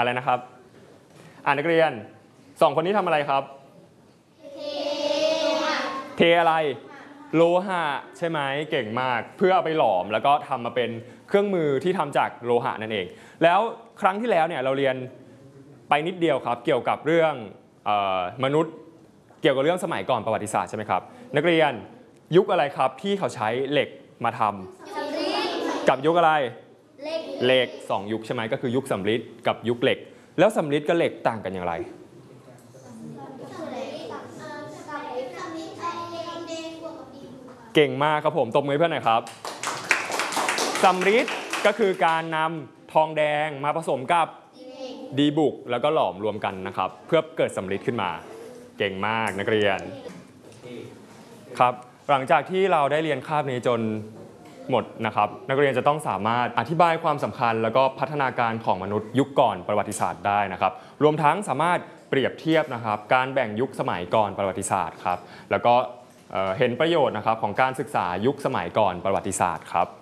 อะไรนะครับนักเรียน2คนนี้ทำอะไรครับเทอะไรโลหะใช่ไหมเก่งมากเพื่อเอาไปหลอมแล้วก็ทำมาเป็นเครื่องมือที่ทำจากโลหะนั่นเองแล้วครั้งที่แล้วเนี่ยเราเรียนไปนิดเดียวครับเกี่ยวกับเรื่องมนุษย์เกี่ยวกับเรื่องสมัยก่อนประวัติศาสตร์ใช่ไหมครับนักเรียนยุคอะไรครับที่เขาใช้เหล็กมาทำกับยุคอะไรเหล็ก2ยุคใช่ไหมก็คือยุคสำริดกับยุคเหล็กแล้วสำริดกับเหล็กต่างกันอย่างไรเก่งมากครับผมตบมือเพื่อนหน่อยครับสำริดก็คือการนำทองแดงมาผสมกับดีบุกแล้วก็หลอมรวมกันนะครับเพื่อเกิดสำริดขึ้นมาเก่งมากนักเรียนครับหลังจากที่เราได้เรียนคาบนี้จนหมดนะครับนักเรียนจะต้องสามารถอธิบายความสำคัญแล้วก็พัฒนาการของมนุษย์ยุคก่อนประวัติศาสตร์ได้นะครับรวมทั้งสามารถเปรียบเทียบนะครับการแบ่งยุคสมัยก่อนประวัติศาสตร์ครับแล้วก็เห็นประโยชน์นะครับของการศึกษายุคสมัยก่อนประวัติศาสตร์ครับ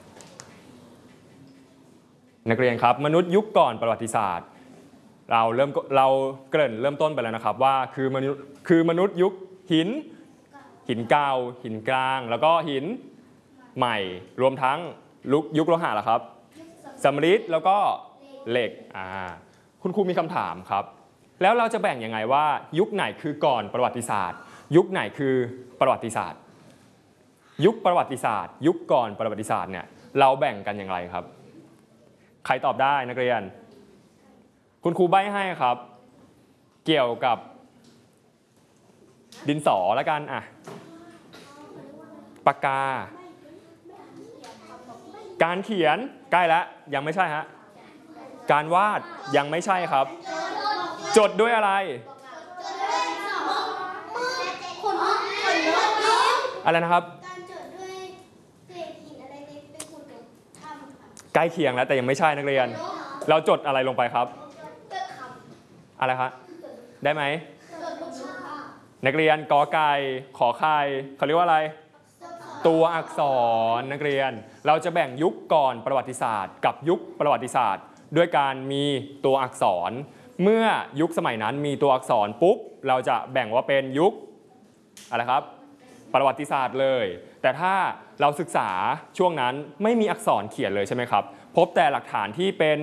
นักเรียนครับมนุษย์ยุคก่อนประวัติศาสตร์เราเกริ่นเริ่มต้นไปแล้วนะครับว่าคือมนุษย์ยุคหินเก่าหินกลางแล้วก็หินใหม่รวมทั้งยุคโลหะเหรอครับสำริดแล้วก็เหล็กคุณครูมีคำถามครับแล้วเราจะแบ่งยังไงว่ายุคไหนคือก่อนประวัติศาสตร์ยุคไหนคือประวัติศาสตร์ยุคประวัติศาสตร์ยุคก่อนประวัติศาสตร์เนี่ยเราแบ่งกันอย่างไรครับใครตอบได้นักเรียนคุณครูใบ้ให้ครับเกี่ยวกับดินสอแล้วกันปากกาการเขียนใกล้แล้วยังไม่ใช่ฮะการวาดยังไม่ใช่ครับจดด้วยอะไรอะไรนะครับใกล้เคียงแล้วแต่ยังไม่ใช่นักเรียนเราจดอะไรลงไปครับอะไรครับได้ไหมนักเรียนกอไก่ขอไข่เขาเรียกว่าอะไรตัวอักษรนักเรียนเราจะแบ่งยุคก่อนประวัติศาสตร์กับยุคประวัติศาสตร์ด้วยการมีตัวอักษรเมื่อยุคสมัยนั้นมีตัวอักษรปุ๊บเราจะแบ่งว่าเป็นยุคอะไรครับประวัติศาสตร์เลยแต่ถ้าเราศึกษาช่วงนั้นไม่มีอักษรเขียนเลยใช่ไหมครับพบแต่หลักฐานที่เป็น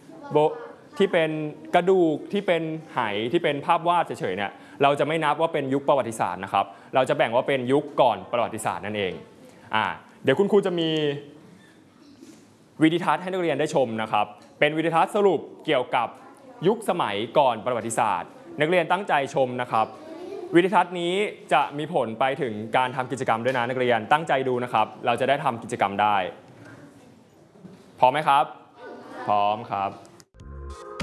กระดูกที่เป็นไหที่เป็นภาพวาดเฉยๆเนี่ยเราจะไม่นับว่าเป็นยุคประวัติศาสตร์นะครับเราจะแบ่งว่าเป็นยุคก่อนประวัติศาสตร์นั่นเองเดี๋ยวคุณครูจะมีวิดีทัศน์ให้นักเรียนได้ชมนะครับเป็นวิดีทัศน์สรุปเกี่ยวกับยุคสมัยก่อนประวัติศาสตร์นักเรียนตั้งใจชมนะครับวิดีทัศน์นี้จะมีผลไปถึงการทำกิจกรรมด้วยนะนักเรียนตั้งใจดูนะครับเราจะได้ทำกิจกรรมได้พร้อมไหมครับพร้อมครับ